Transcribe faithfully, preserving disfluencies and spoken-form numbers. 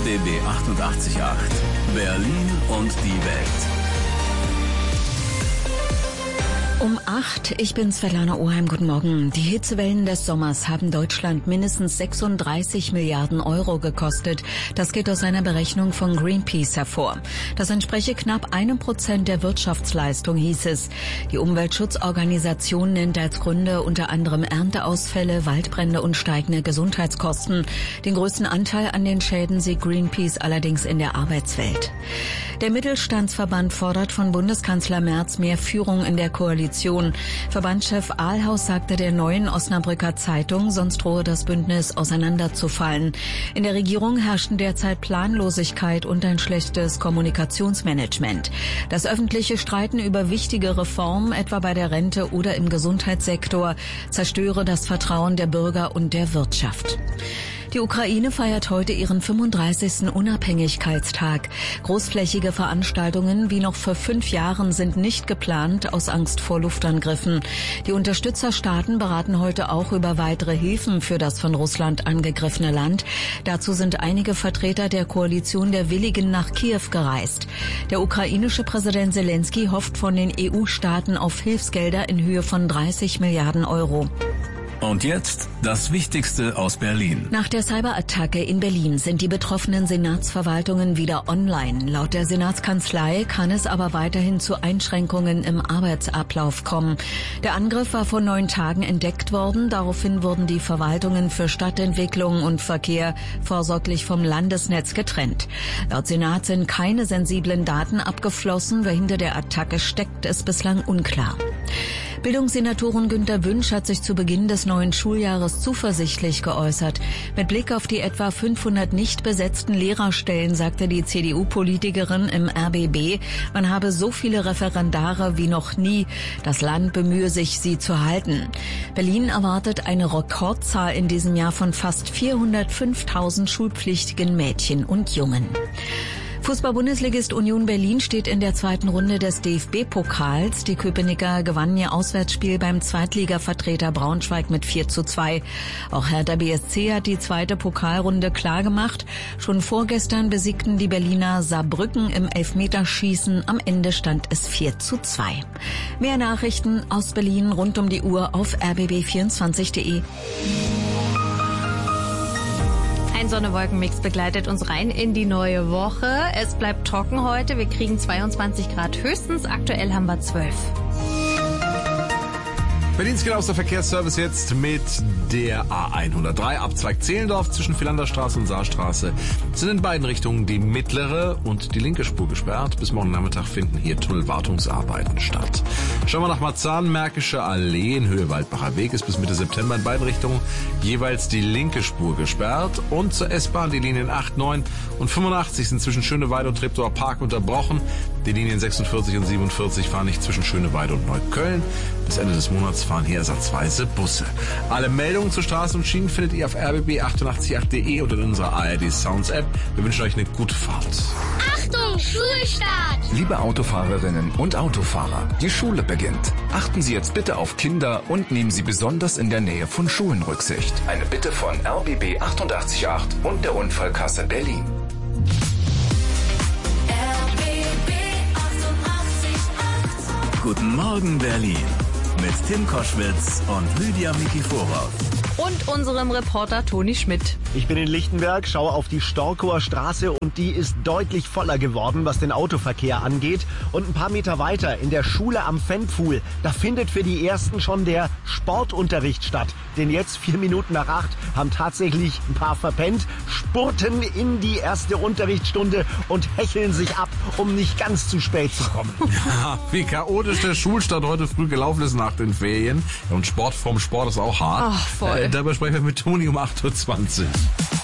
B B achtundachtzig Komma acht. Berlin und die Welt. Um acht, ich bin Svetlana Oheim, guten Morgen. Die Hitzewellen des Sommers haben Deutschland mindestens sechsunddreißig Milliarden Euro gekostet. Das geht aus einer Berechnung von Greenpeace hervor. Das entspreche knapp einem Prozent der Wirtschaftsleistung, hieß es. Die Umweltschutzorganisation nennt als Gründe unter anderem Ernteausfälle, Waldbrände und steigende Gesundheitskosten. Den größten Anteil an den Schäden sieht Greenpeace allerdings in der Arbeitswelt. Der Mittelstandsverband fordert von Bundeskanzler Merz mehr Führung in der Koalition. Verbandschef Ahlhaus sagte der Neuen Osnabrücker Zeitung, sonst drohe das Bündnis auseinanderzufallen. In der Regierung herrschen derzeit Planlosigkeit und ein schlechtes Kommunikationsmanagement. Das öffentliche Streiten über wichtige Reformen, etwa bei der Rente oder im Gesundheitssektor, zerstöre das Vertrauen der Bürger und der Wirtschaft. Die Ukraine feiert heute ihren fünfunddreißigsten Unabhängigkeitstag. Großflächige Veranstaltungen wie noch vor fünf Jahren sind nicht geplant, aus Angst vor Luftangriffen. Die Unterstützerstaaten beraten heute auch über weitere Hilfen für das von Russland angegriffene Land. Dazu sind einige Vertreter der Koalition der Willigen nach Kiew gereist. Der ukrainische Präsident Zelensky hofft von den E U-Staaten auf Hilfsgelder in Höhe von dreißig Milliarden Euro. Und jetzt das Wichtigste aus Berlin. Nach der Cyberattacke in Berlin sind die betroffenen Senatsverwaltungen wieder online. Laut der Senatskanzlei kann es aber weiterhin zu Einschränkungen im Arbeitsablauf kommen. Der Angriff war vor neun Tagen entdeckt worden. Daraufhin wurden die Verwaltungen für Stadtentwicklung und Verkehr vorsorglich vom Landesnetz getrennt. Laut Senat sind keine sensiblen Daten abgeflossen. Wer hinter der Attacke steckt, ist bislang unklar. Bildungssenatorin Günter Wünsch hat sich zu Beginn des neuen Schuljahres zuversichtlich geäußert. Mit Blick auf die etwa fünfhundert nicht besetzten Lehrerstellen sagte die C D U-Politikerin im R B B, man habe so viele Referendare wie noch nie. Das Land bemühe sich, sie zu halten. Berlin erwartet eine Rekordzahl in diesem Jahr von fast vierhundertfünftausend schulpflichtigen Mädchen und Jungen. Fußball-Bundesligist Union Berlin steht in der zweiten Runde des D F B-Pokals. Die Köpenicker gewannen ihr Auswärtsspiel beim Zweitligavertreter Braunschweig mit vier zu zwei. Auch Hertha B S C hat die zweite Pokalrunde klargemacht. Schon vorgestern besiegten die Berliner Saarbrücken im Elfmeterschießen. Am Ende stand es vier zu zwei. Mehr Nachrichten aus Berlin rund um die Uhr auf r b b vierundzwanzig punkt de. Ein Sonne-Wolken-Mix begleitet uns rein in die neue Woche. Es bleibt trocken heute. Wir kriegen zweiundzwanzig Grad höchstens. Aktuell haben wir zwölf. Berlins genauester Verkehrsservice jetzt mit der A hundertdrei, Abzweig Zehlendorf zwischen Philanderstraße und Saarstraße. Sind in beiden Richtungen die mittlere und die linke Spur gesperrt. Bis morgen Nachmittag finden hier Tunnelwartungsarbeiten statt. Schauen wir nach Marzahn, Märkische Allee in Höhe Waldbacher Weg ist bis Mitte September in beiden Richtungen jeweils die linke Spur gesperrt. Und zur S-Bahn die Linien acht, neun und fünfundachtzig sind zwischen Schöneweide und Treptower Park unterbrochen. Die Linien sechsundvierzig und siebenundvierzig fahren nicht zwischen Schöneweide und Neukölln. Bis Ende des Monats fahren hier ersatzweise Busse. Alle Meldungen zu Straßen und Schienen findet ihr auf r b b achtundachtzig Punkt acht punkt de und in unserer A R D Sounds App. Wir wünschen euch eine gute Fahrt. Achtung, Schulstart! Liebe Autofahrerinnen und Autofahrer, die Schule beginnt. Achten Sie jetzt bitte auf Kinder und nehmen Sie besonders in der Nähe von Schulen Rücksicht. Eine Bitte von R B B achtundachtzig Komma acht und der Unfallkasse Berlin. Guten Morgen Berlin mit Tim Koschwitz und Lydia Mikiforov. Und unserem Reporter Toni Schmidt. Ich bin in Lichtenberg, schaue auf die Storkower Straße und die ist deutlich voller geworden, was den Autoverkehr angeht. Und ein paar Meter weiter in der Schule am Fenpfuhl, da findet für die Ersten schon der Sportunterricht statt. Denn jetzt, vier Minuten nach acht, haben tatsächlich ein paar verpennt, spurten in die erste Unterrichtsstunde und hecheln sich ab, um nicht ganz zu spät zu kommen. Ja, wie chaotisch der Schulstart heute früh gelaufen ist nach den Ferien. Und Sport vom Sport ist auch hart. Ach, voll. Äh, dabei sprechen wir mit Toni um acht Uhr zwanzig.